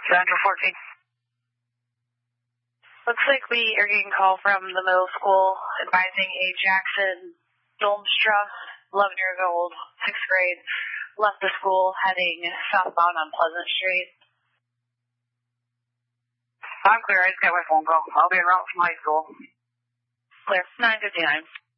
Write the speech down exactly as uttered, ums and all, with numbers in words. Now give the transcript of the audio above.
Central fourteen. Looks like we are getting a call from the middle school advising a Jackson Dolmstra, eleven years old, sixth grade, left the school heading southbound on Pleasant Street. I'm clear. I just got my phone call. I'll be en route from high school. Clear. nine fifty-nine.